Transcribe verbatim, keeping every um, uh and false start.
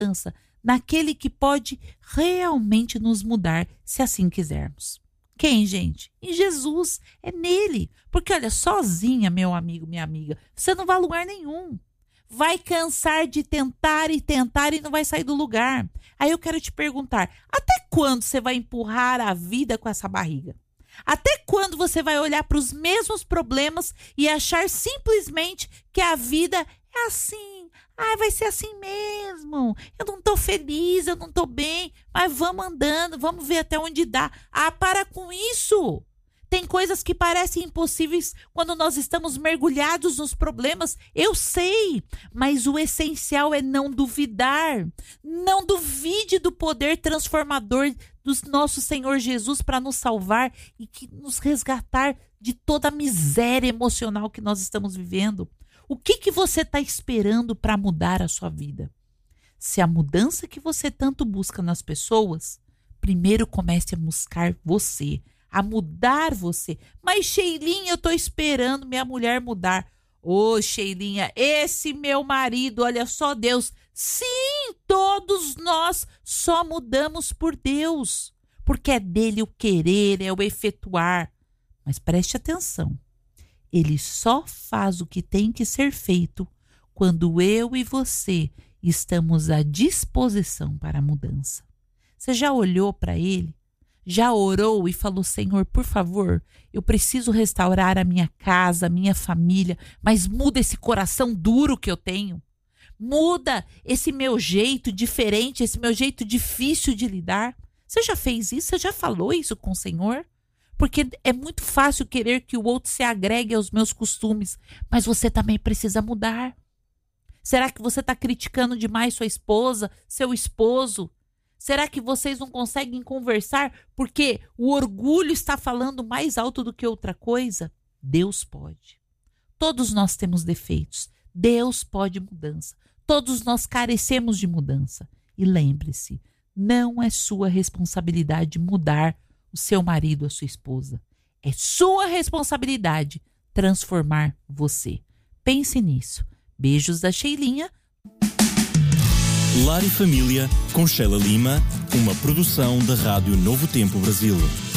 confiança naquele que pode realmente nos mudar, se assim quisermos. Quem, gente? Em Jesus, é nele. Porque olha, sozinha, meu amigo, minha amiga, você não vai a lugar nenhum. Vai cansar de tentar e tentar e não vai sair do lugar. Aí eu quero te perguntar, até quando você vai empurrar a vida com essa barriga? Até quando você vai olhar para os mesmos problemas e achar simplesmente que a vida é assim? Ah, vai ser assim mesmo. Eu não tô feliz, eu não tô bem, mas vamos andando, vamos ver até onde dá. Ah, para com isso. Tem coisas que parecem impossíveis quando nós estamos mergulhados nos problemas. Eu sei, mas o essencial é não duvidar. Não duvide do poder transformador do nosso Senhor Jesus para nos salvar e que nos resgatar de toda a miséria emocional que nós estamos vivendo. O que, que você está esperando para mudar a sua vida? Se a mudança que você tanto busca nas pessoas, primeiro comece a buscar você, a mudar você. Mas, Sheilinha, eu estou esperando minha mulher mudar. Ô, oh, Sheilinha, esse meu marido, olha só Deus. Sim, todos nós só mudamos por Deus, porque é dele o querer, é o efetuar. Mas preste atenção. Ele só faz o que tem que ser feito quando eu e você estamos à disposição para a mudança. Você já olhou para ele? Já orou e falou, Senhor, por favor, eu preciso restaurar a minha casa, a minha família, mas muda esse coração duro que eu tenho. Muda esse meu jeito diferente, esse meu jeito difícil de lidar. Você já fez isso? Você já falou isso com o Senhor? Porque é muito fácil querer que o outro se agregue aos meus costumes, mas você também precisa mudar. Será que você está criticando demais sua esposa, seu esposo? Será que vocês não conseguem conversar porque o orgulho está falando mais alto do que outra coisa? Deus pode. Todos nós temos defeitos. Deus pode mudança. Todos nós carecemos de mudança. E lembre-se, não é sua responsabilidade mudar o seu marido, a sua esposa. É sua responsabilidade transformar você. Pense nisso. Beijos da Sheilinha. Lar e Família, com Sheila Lima, uma produção da Rádio Novo Tempo Brasil.